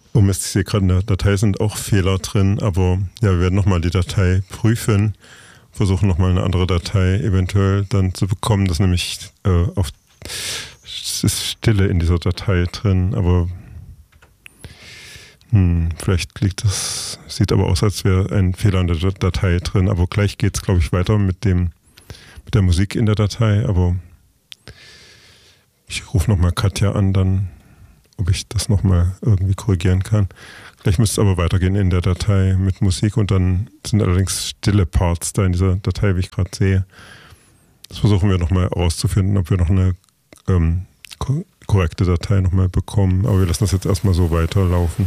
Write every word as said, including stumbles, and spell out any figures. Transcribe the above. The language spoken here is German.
Oh Mist, ich sehe gerade, in der Datei sind auch Fehler drin, aber ja, wir werden nochmal die Datei prüfen, versuchen nochmal eine andere Datei eventuell dann zu bekommen. Das ist nämlich äh, auf, es ist Stille in dieser Datei drin, aber hm, vielleicht liegt das, sieht aber aus, als wäre ein Fehler in der Datei drin, aber gleich geht es, glaube ich, weiter mit dem, mit der Musik in der Datei, aber ich rufe nochmal Katja an, dann ob ich das nochmal irgendwie korrigieren kann. Gleich müsste es aber weitergehen in der Datei mit Musik und dann sind allerdings stille Parts da in dieser Datei, wie ich gerade sehe. Das versuchen wir nochmal herauszufinden, ob wir noch eine ähm, ko- korrekte Datei nochmal bekommen. Aber wir lassen das jetzt erstmal so weiterlaufen.